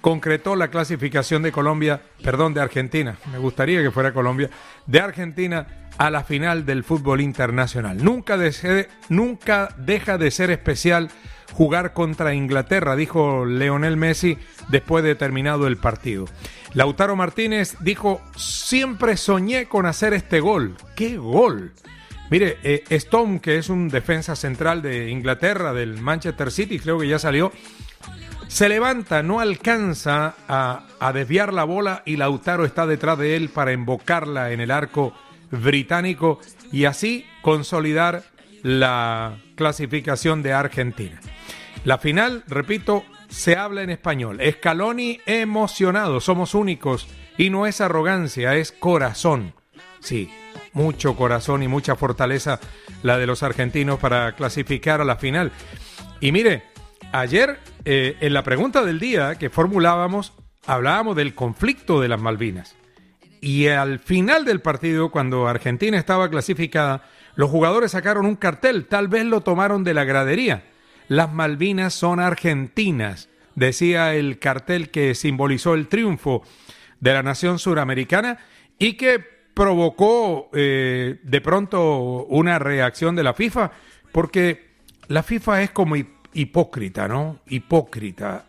concretó la clasificación de de Argentina, me gustaría que fuera Colombia, de Argentina a la final del fútbol internacional. Nunca deja de ser especial jugar contra Inglaterra, dijo Lionel Messi después de terminado el partido. Lautaro Martínez dijo, siempre soñé con hacer este gol. ¡Qué gol! Mire, Stone, que es un defensa central de Inglaterra, del Manchester City, creo que ya salió, se levanta, no alcanza a desviar la bola y Lautaro está detrás de él para embocarla en el arco británico y así consolidar la clasificación de Argentina. La final, repito, se habla en español. Scaloni emocionado, somos únicos y no es arrogancia, es corazón. Sí, mucho corazón y mucha fortaleza la de los argentinos para clasificar a la final. Y mire, ayer en la pregunta del día que formulábamos, hablábamos del conflicto de las Malvinas. Y al final del partido, cuando Argentina estaba clasificada, los jugadores sacaron un cartel, tal vez lo tomaron de la gradería. Las Malvinas son argentinas, decía el cartel que simbolizó el triunfo de la nación suramericana y que provocó de pronto una reacción de la FIFA, porque la FIFA es como hipócrita, ¿no? Hipócrita.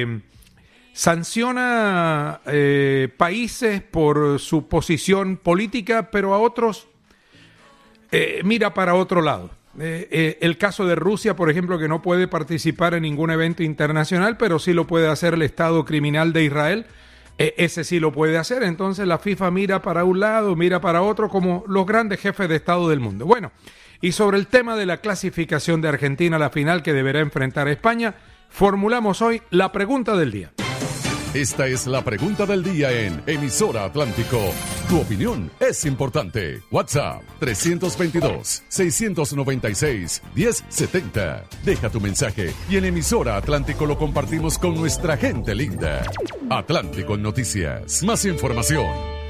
Sanciona países por su posición política, pero a otros mira para otro lado. El caso de Rusia, por ejemplo, que no puede participar en ningún evento internacional, pero sí lo puede hacer el Estado criminal de Israel. Ese sí lo puede hacer. Entonces la FIFA mira para un lado, mira para otro, como los grandes jefes de Estado del mundo. Bueno, y sobre el tema de la clasificación de Argentina a la final que deberá enfrentar a España, formulamos hoy la pregunta del día. Esta es la pregunta del día en Emisora Atlántico. Tu opinión es importante. WhatsApp 322-696-1070. Deja tu mensaje y en Emisora Atlántico lo compartimos con nuestra gente linda. Atlántico Noticias. Más información.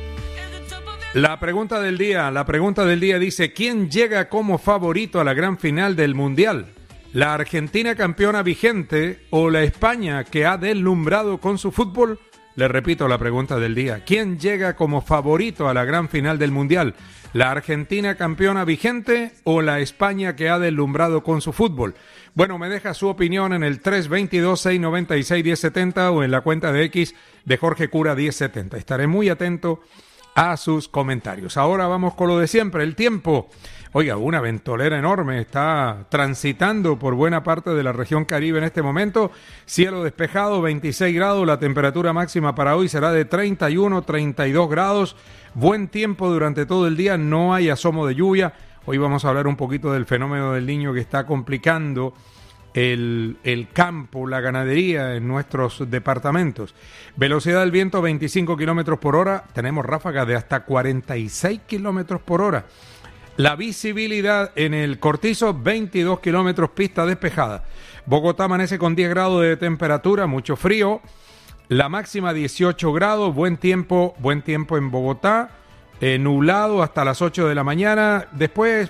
La pregunta del día dice, ¿quién llega como favorito a la gran final del Mundial? ¿La Argentina campeona vigente o la España que ha deslumbrado con su fútbol? Le repito la pregunta del día. ¿Quién llega como favorito a la gran final del Mundial? ¿La Argentina campeona vigente o la España que ha deslumbrado con su fútbol? Bueno, me deja su opinión en el 322-696-1070 o en la cuenta de X de Jorge Cura 1070. Estaré muy atento a sus comentarios. Ahora vamos con lo de siempre, el tiempo. Oiga, una ventolera enorme está transitando por buena parte de la región Caribe en este momento. Cielo despejado, 26 grados. La temperatura máxima para hoy será de 31, 32 grados. Buen tiempo durante todo el día, no hay asomo de lluvia. Hoy vamos a hablar un poquito del fenómeno del Niño que está complicando el campo, la ganadería en nuestros departamentos. Velocidad del viento 25 kilómetros por hora. Tenemos ráfagas de hasta 46 kilómetros por hora. La visibilidad en el Cortizo, 22 kilómetros, pista despejada. Bogotá amanece con 10 grados de temperatura, mucho frío. La máxima 18 grados, buen tiempo en Bogotá. Nublado hasta las 8 de la mañana. Después,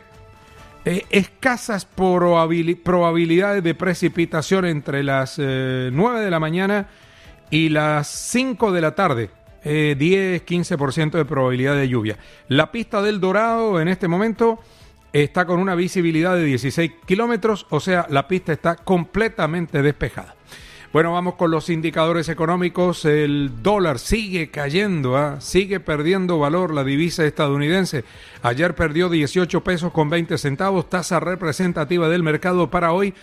escasas probabilidades de precipitación entre las 9 de la mañana y las 5 de la tarde. 10-15% de probabilidad de lluvia. La pista del Dorado en este momento está con una visibilidad de 16 kilómetros, o sea, la pista está completamente despejada. Bueno, vamos con los indicadores económicos. El dólar sigue cayendo, sigue perdiendo valor la divisa estadounidense. Ayer perdió 18 pesos con 20 centavos, tasa representativa del mercado para hoy,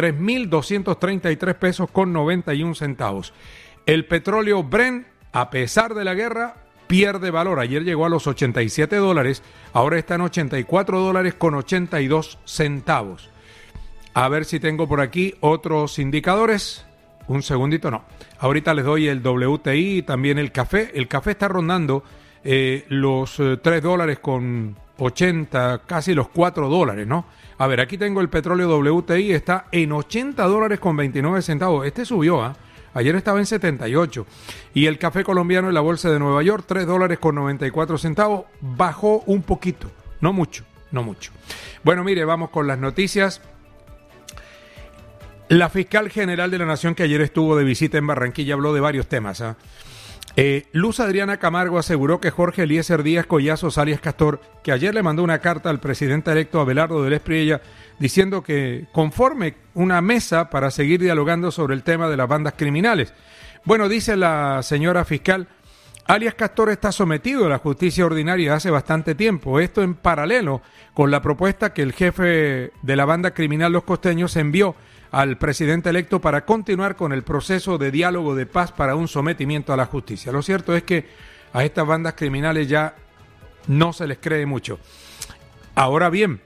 3.233 pesos con 91 centavos. El petróleo Brent, a pesar de la guerra, pierde valor. Ayer llegó a los $87, ahora está en $84 con 82 centavos. A ver si tengo por aquí otros indicadores. Un segundito, no. Ahorita les doy el WTI y también el café. El café está rondando los $3 con 80, casi los $4, ¿no? A ver, aquí tengo el petróleo WTI, está en $80 con 29 centavos. Este subió, Ayer estaba en 78. Y el café colombiano en la bolsa de Nueva York, $3 con 94 centavos. Bajó un poquito, no mucho. Bueno, mire, vamos con las noticias. La fiscal general de la Nación, que ayer estuvo de visita en Barranquilla, habló de varios temas. Luz Adriana Camargo aseguró que Jorge Eliezer Díaz Collazos, alias Castor, que ayer le mandó una carta al presidente electo Abelardo del Espriella diciendo que conforme una mesa para seguir dialogando sobre el tema de las bandas criminales. Bueno, dice la señora fiscal, alias Castor está sometido a la justicia ordinaria hace bastante tiempo. Esto en paralelo con la propuesta que el jefe de la banda criminal Los Costeños envió al presidente electo para continuar con el proceso de diálogo de paz para un sometimiento a la justicia. Lo cierto es que a estas bandas criminales ya no se les cree mucho. Ahora bien,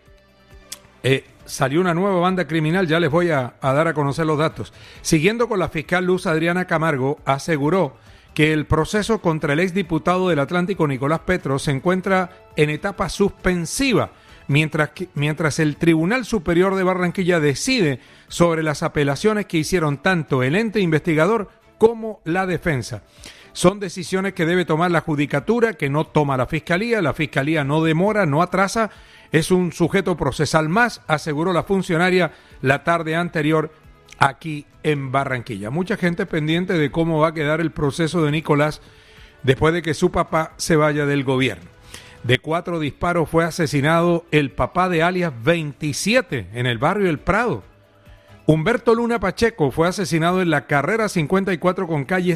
salió una nueva banda criminal, ya les voy a dar a conocer los datos. Siguiendo con la fiscal Luz Adriana Camargo, aseguró que el proceso contra el exdiputado del Atlántico Nicolás Petro se encuentra en etapa suspensiva, mientras el Tribunal Superior de Barranquilla decide sobre las apelaciones que hicieron tanto el ente investigador como la defensa. Son decisiones que debe tomar la judicatura, que no toma la fiscalía no demora, no atrasa, es un sujeto procesal más, aseguró la funcionaria la tarde anterior aquí en Barranquilla. Mucha gente pendiente de cómo va a quedar el proceso de Nicolás después de que su papá se vaya del gobierno. De 4 disparos fue asesinado el papá de alias 27 en el barrio El Prado. Humberto Luna Pacheco fue asesinado en la carrera 54 con calle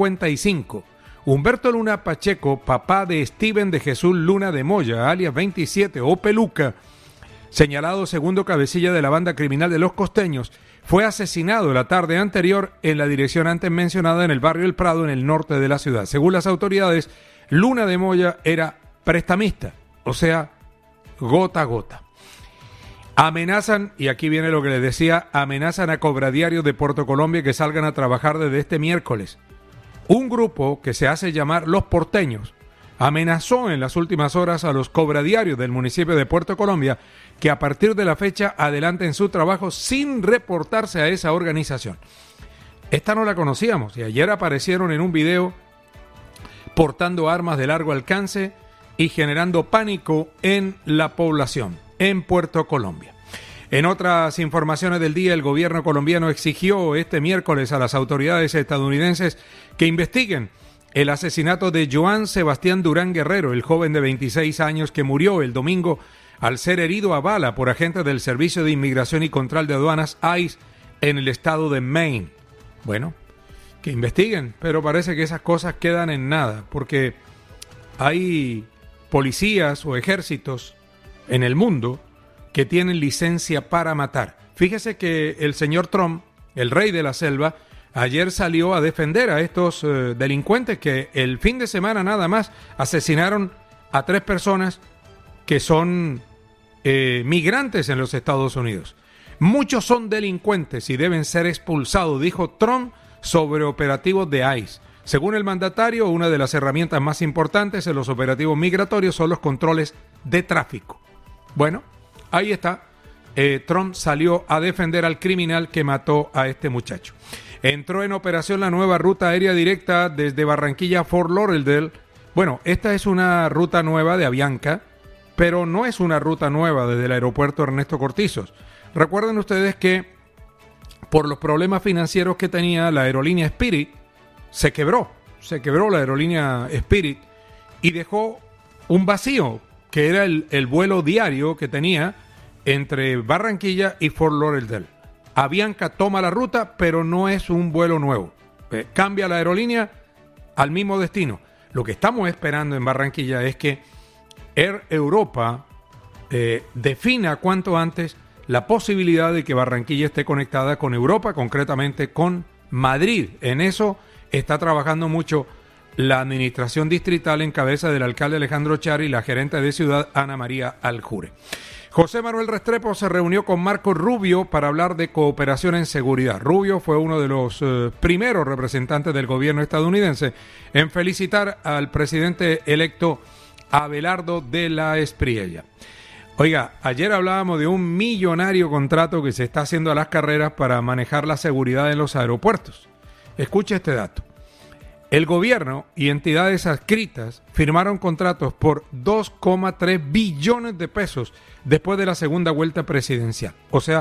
55. Humberto Luna Pacheco, papá de Steven de Jesús Luna de Moya, alias 27 o Peluca, señalado segundo cabecilla de la banda criminal de Los Costeños, fue asesinado la tarde anterior en la dirección antes mencionada en el barrio El Prado, en el norte de la ciudad. Según las autoridades, Luna de Moya era prestamista, o sea, gota a gota. Amenazan, y aquí viene lo que les decía, amenazan a cobradiarios de Puerto Colombia que salgan a trabajar desde este miércoles. Un grupo que se hace llamar Los Porteños amenazó en las últimas horas a los cobradiarios del municipio de Puerto Colombia que a partir de la fecha adelanten su trabajo sin reportarse a esa organización. Esta no la conocíamos y ayer aparecieron en un video portando armas de largo alcance y generando pánico en la población, en Puerto Colombia. En otras informaciones del día, el gobierno colombiano exigió este miércoles a las autoridades estadounidenses que investiguen el asesinato de Joan Sebastián Durán Guerrero, el joven de 26 años que murió el domingo al ser herido a bala por agentes del Servicio de Inmigración y Control de Aduanas, ICE, en el estado de Maine. Bueno, que investiguen, pero parece que esas cosas quedan en nada, porque hay policías o ejércitos en el mundo que tienen licencia para matar. Fíjese que el señor Trump, el rey de la selva, ayer salió a defender a estos delincuentes que el fin de semana nada más asesinaron a 3 personas que son migrantes en los Estados Unidos. Muchos son delincuentes y deben ser expulsados, dijo Trump sobre operativos de ICE. Según el mandatario, una de las herramientas más importantes en los operativos migratorios son los controles de tráfico. Bueno, ahí está. Trump salió a defender al criminal que mató a este muchacho. Entró en operación la nueva ruta aérea directa desde Barranquilla a Fort Lauderdale. Bueno, esta es una ruta nueva de Avianca, pero no es una ruta nueva desde el aeropuerto Ernesto Cortizos. Recuerden ustedes que por los problemas financieros que tenía la aerolínea Spirit, se quebró la aerolínea Spirit y dejó un vacío, que era el vuelo diario que tenía entre Barranquilla y Fort Lauderdale. Avianca toma la ruta, pero no es un vuelo nuevo. Cambia la aerolínea al mismo destino. Lo que estamos esperando en Barranquilla es que Air Europa defina cuanto antes la posibilidad de que Barranquilla esté conectada con Europa, concretamente con Madrid. En eso está trabajando mucho la administración distrital en cabeza del alcalde Alejandro Char y la gerente de ciudad Ana María Aljure. José Manuel Restrepo se reunió con Marco Rubio para hablar de cooperación en seguridad. Rubio fue uno de los primeros representantes del gobierno estadounidense en felicitar al presidente electo Abelardo de la Espriella. Oiga, ayer hablábamos de un millonario contrato que se está haciendo a las carreras para manejar la seguridad en los aeropuertos. Escuche este dato. El gobierno y entidades adscritas firmaron contratos por 2,3 billones de pesos después de la segunda vuelta presidencial. O sea,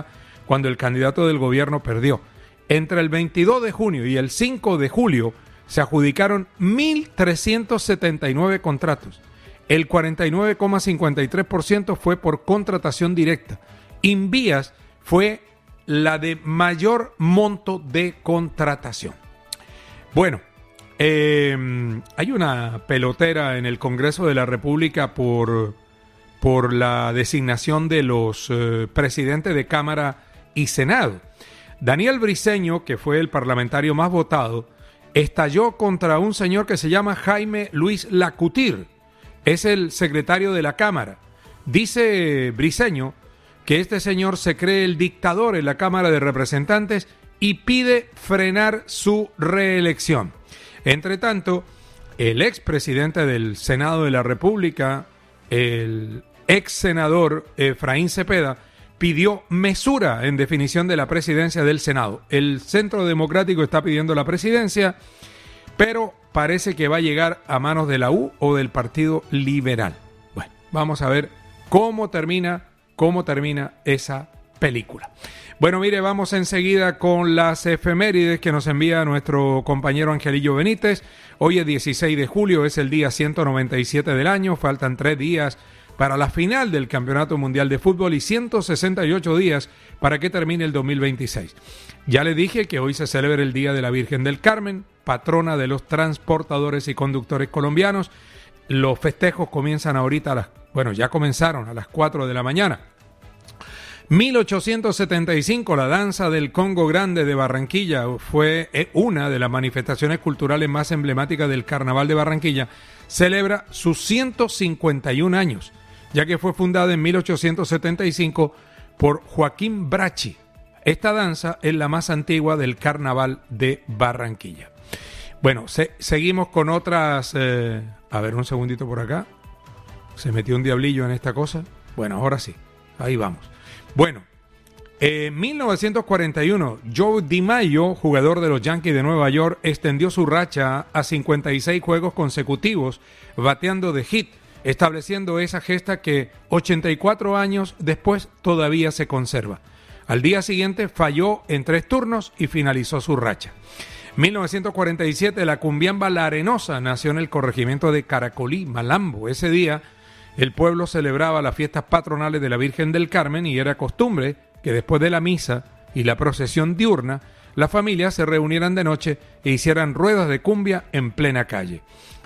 cuando el candidato del gobierno perdió. Entre el 22 de junio y el 5 de julio se adjudicaron 1.379 contratos. El 49,53% fue por contratación directa. Invías fue la de mayor monto de contratación. Bueno, hay una pelotera en el Congreso de la República por la designación de los presidentes de Cámara y Senado. Daniel Briceño, que fue el parlamentario más votado, estalló contra un señor que se llama Jaime Luis Lacutir. Es el secretario de la Cámara. Dice Briceño que este señor se cree el dictador en la Cámara de Representantes y pide frenar su reelección. Entre tanto, el expresidente del Senado de la República, el ex senador Efraín Cepeda, pidió mesura en definición de la presidencia del Senado. El Centro Democrático está pidiendo la presidencia, pero parece que va a llegar a manos de la U o del Partido Liberal. Bueno, vamos a ver cómo termina esa película. Bueno, mire, vamos enseguida con las efemérides que nos envía nuestro compañero Angelillo Benítez. Hoy es 16 de julio, es el día 197 del año, faltan 3 días para la final del Campeonato Mundial de Fútbol y 168 días para que termine el 2026. Ya les dije que hoy se celebra el Día de la Virgen del Carmen, patrona de los transportadores y conductores colombianos. Los festejos comienzan ahorita ya comenzaron a las 4 de la mañana. 1875, la danza del Congo Grande de Barranquilla fue una de las manifestaciones culturales más emblemáticas del Carnaval de Barranquilla. Celebra sus 151 años, ya que fue fundada en 1875 por Joaquín Brachi. Esta danza es la más antigua del Carnaval de Barranquilla. Bueno, seguimos con otras... a ver, un segundito por acá. Se metió un diablillo en esta cosa. Bueno, ahora sí, ahí vamos. Bueno, en 1941, Joe DiMaggio, jugador de los Yankees de Nueva York, extendió su racha a 56 juegos consecutivos, bateando de hit, estableciendo esa gesta que 84 años después todavía se conserva. Al día siguiente falló en 3 turnos y finalizó su racha. 1947, la cumbiamba La Arenosa nació en el corregimiento de Caracolí, Malambo. Ese día el pueblo celebraba las fiestas patronales de la Virgen del Carmen y era costumbre que después de la misa y la procesión diurna, las familias se reunieran de noche e hicieran ruedas de cumbia en plena calle.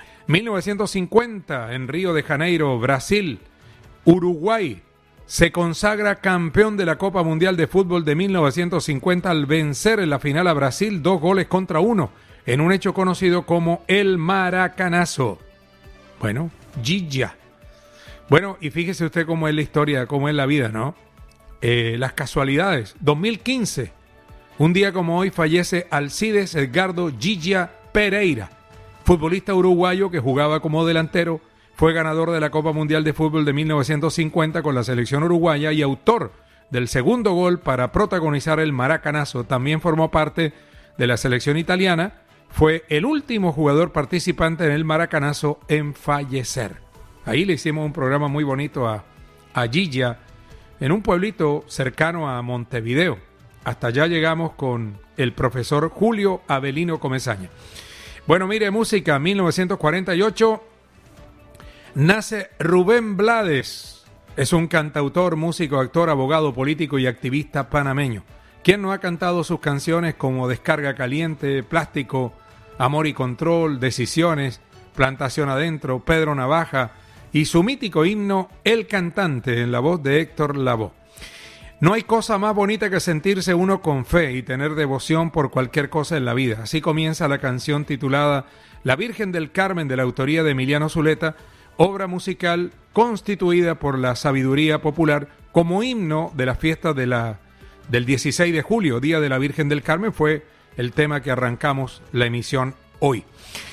1950, en Río de Janeiro, Brasil, Uruguay se consagra campeón de la Copa Mundial de Fútbol de 1950 al vencer en la final a Brasil 2-1 en un hecho conocido como el Maracanazo. Bueno, Giglia. Bueno, y fíjese usted cómo es la historia, cómo es la vida, ¿no? Las casualidades. 2015, un día como hoy fallece Alcides Edgardo Giglia Pereira, futbolista uruguayo que jugaba como delantero, fue ganador de la Copa Mundial de Fútbol de 1950 con la selección uruguaya y autor del segundo gol para protagonizar el Maracanazo. También formó parte de la selección italiana. Fue el último jugador participante en el Maracanazo en fallecer. Ahí le hicimos un programa muy bonito a Giglia en un pueblito cercano a Montevideo. Hasta allá llegamos con el profesor Julio Avelino Comesaña. Bueno, mire, música, 1948... nace Rubén Blades. Es un cantautor, músico, actor, abogado, político y activista panameño. ¿Quién no ha cantado sus canciones como Descarga Caliente, Plástico, Amor y Control, Decisiones, Plantación Adentro, Pedro Navaja y su mítico himno El Cantante en la voz de Héctor Lavoe? No hay cosa más bonita que sentirse uno con fe y tener devoción por cualquier cosa en la vida. Así comienza la canción titulada La Virgen del Carmen, de la autoría de Emiliano Zuleta, obra musical constituida por la sabiduría popular como himno de la fiesta del 16 de julio, Día de la Virgen del Carmen. Fue el tema que arrancamos la emisión hoy.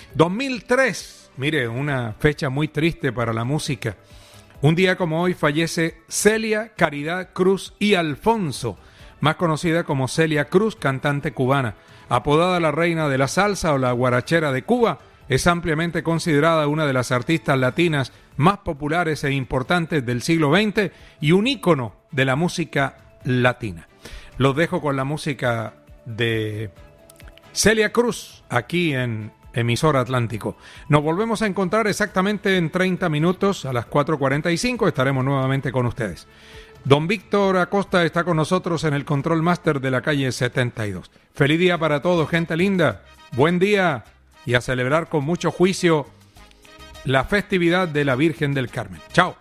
2003, mire, una fecha muy triste para la música. Un día como hoy fallece Celia Caridad Cruz y Alfonso, más conocida como Celia Cruz, cantante cubana. Apodada la reina de la salsa o la guarachera de Cuba, es ampliamente considerada una de las artistas latinas más populares e importantes del siglo XX y un ícono de la música latina. Los dejo con la música de Celia Cruz aquí en Emisora Atlántico. Nos volvemos a encontrar exactamente en 30 minutos a las 4:45. Estaremos nuevamente con ustedes. Don Víctor Acosta está con nosotros en el Control Master de la calle 72. Feliz día para todos, gente linda. Buen día y a celebrar con mucho juicio la festividad de la Virgen del Carmen. Chao.